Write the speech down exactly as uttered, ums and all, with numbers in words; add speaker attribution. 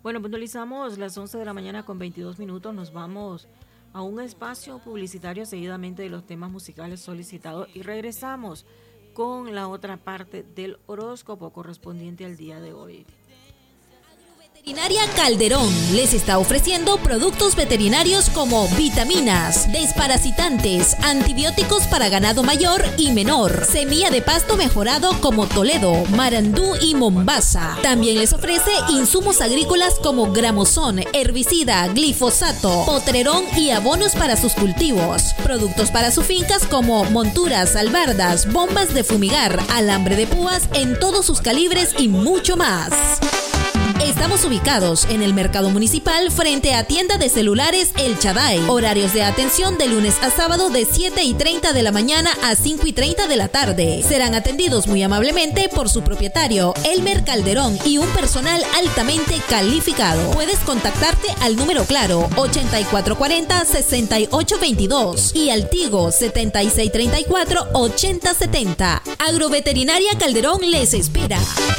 Speaker 1: Bueno, puntualizamos las once de la mañana con veintidós minutos. Nos vamos a un espacio publicitario seguidamente de los temas musicales solicitados y regresamos con la otra parte del horóscopo correspondiente al día de hoy.
Speaker 2: Veterinaria Calderón les está ofreciendo productos veterinarios como vitaminas, desparasitantes, antibióticos para ganado mayor y menor, semilla de pasto mejorado como Toledo, Marandú y Mombasa. También les ofrece insumos agrícolas como gramosón, herbicida, glifosato, potrerón y abonos para sus cultivos. Productos para sus fincas como monturas, albardas, bombas de fumigar, alambre de púas en todos sus calibres y mucho más. Estamos ubicados en el Mercado Municipal frente a Tienda de Celulares El Chaday. Horarios de atención de lunes a sábado de siete y treinta de la mañana a cinco y treinta de la tarde. Serán atendidos muy amablemente por su propietario, Elmer Calderón, y un personal altamente calificado. Puedes contactarte al número claro ochenta y cuatro cuarenta, sesenta y ocho veintidós y al Tigo setenta y seis treinta y cuatro, ochenta setenta. Agroveterinaria Calderón les espera.